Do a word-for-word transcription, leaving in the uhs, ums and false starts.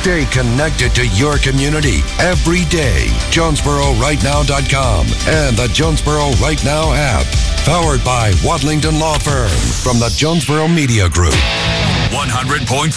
Stay connected to your community every day. Jonesboro Right Now dot com and the Jonesboro Right Now app. Powered by Wadlington Law Firm from the Jonesboro Media Group. one hundred point five